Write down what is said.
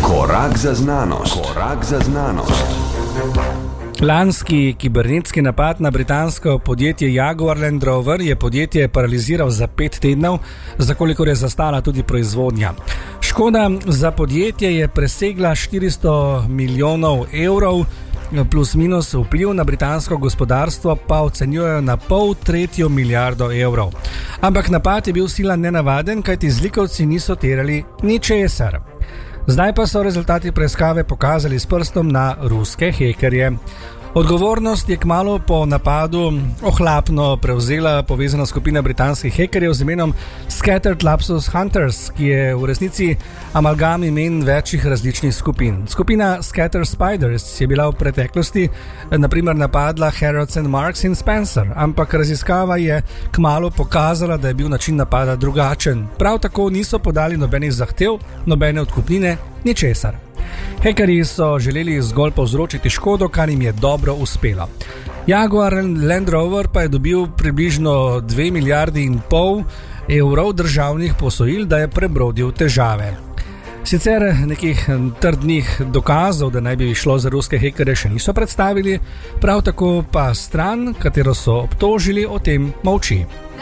Korak za znanost. Korak za znanost. Lanski kibernetski napad na britansko podjetje Jaguar Land Rover je podjetje paraliziral za 5 tednov, za kolikor je zastala tudi proizvodnja. Škoda za podjetje je presegla 400 milijonov evrov, plus minus vpliv na britansko gospodarstvo pa ocenjujejo na 0,5 milijardo evrov. Ampak napad je bil sila nenavaden, kajti zlikovci niso terjali ničesar. Zdaj pa so rezultati preiskave pokazali s prstom na ruske hekerje. Odgovornost je kmalu po napadu ohlapno prevzela povezana skupina britanskih hekerjev z imenom Scattered Lapsus Hunters, ki je v resnici amalgam imen večjih različnih skupin. Skupina Scattered Spiders je bila v preteklosti naprimer napadla Harrods and Marks in Spencer, ampak raziskava je kmalu pokazala, da je bil način napada drugačen. Prav tako niso podali nobenih zahtev, nobene odkupnine, ničesar. Hekerji so želeli zgolj povzročiti škodo, kar jim je dobro uspelo. Jaguar Land Rover pa je dobil približno 2,5 milijarde evrov državnih posojil, da je prebrodil težave. Sicer nekih trdnih dokazov, da naj bi šlo za ruske hekerje, še niso predstavili, prav tako pa stran, katero so obtožili, o tem molči.